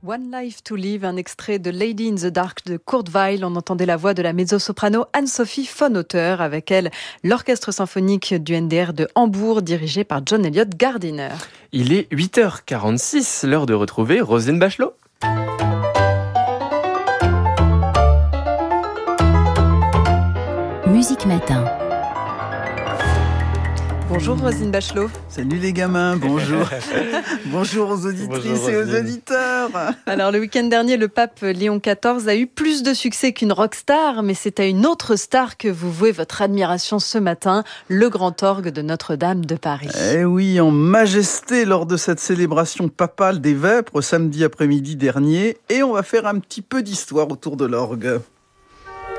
One Life to Live, un extrait de Lady in the Dark de Kurt Weill. On entendait la voix de la mezzo-soprano Anne-Sophie von Otter, avec elle l'orchestre symphonique du NDR de Hambourg, dirigé par John Eliot Gardiner. Il est 8h46, l'heure de retrouver Roselyne Bachelot. Musique Matin. Bonjour Roselyne Bachelot. Salut les gamins, bonjour. Bonjour aux auditrices et aux auditeurs. Alors le week-end dernier, le pape Léon XIV a eu plus de succès qu'une rockstar, mais c'est à une autre star que vous vouez votre admiration ce matin, le grand orgue de Notre-Dame de Paris. Eh oui, en majesté lors de cette célébration papale des Vêpres samedi après-midi dernier, et on va faire un petit peu d'histoire autour de l'orgue.